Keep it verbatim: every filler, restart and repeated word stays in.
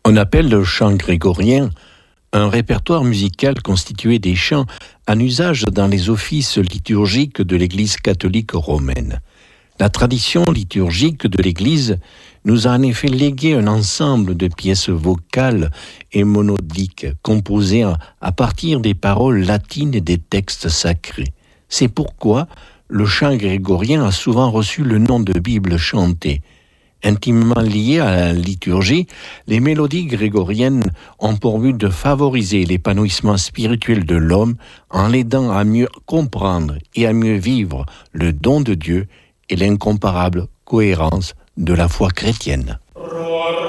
On appelle le chant grégorien un répertoire musical constitué des chants en usage dans les offices liturgiques de l'Église catholique romaine. La tradition liturgique de l'Église nous a en effet légué un ensemble de pièces vocales et monodiques composées à partir des paroles latines et des textes sacrés. C'est pourquoi le chant grégorien a souvent reçu le nom de Bible chantée. Intimement liées à la liturgie, les mélodies grégoriennes ont pour but de favoriser l'épanouissement spirituel de l'homme en l'aidant à mieux comprendre et à mieux vivre le don de Dieu et l'incomparable cohérence de la foi chrétienne.